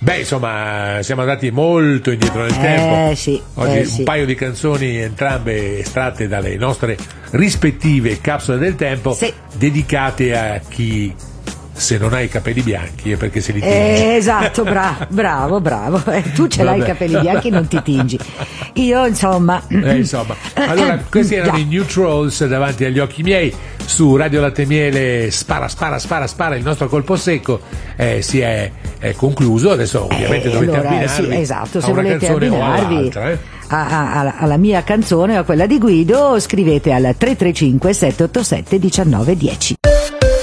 Beh, insomma, siamo andati molto indietro nel tempo. Sì, oggi sì. un paio di canzoni, entrambe estratte dalle nostre rispettive capsule del tempo, Sì. dedicate a chi, se non hai i capelli bianchi, è perché se li tingi. Esatto, bravo. Tu ce l'hai i Vabbè. capelli bianchi e non ti tingi. Io, insomma. Allora, questi erano Già. i New Trolls davanti agli occhi miei. Su Radio Latte Miele, spara, il nostro colpo secco si è concluso. Adesso ovviamente dovete Allora, abbinarvi sì, esatto, a se una volete canzone o abbinarvi all'altra, alla mia canzone o a quella di Guido, scrivete al 335 787 1910.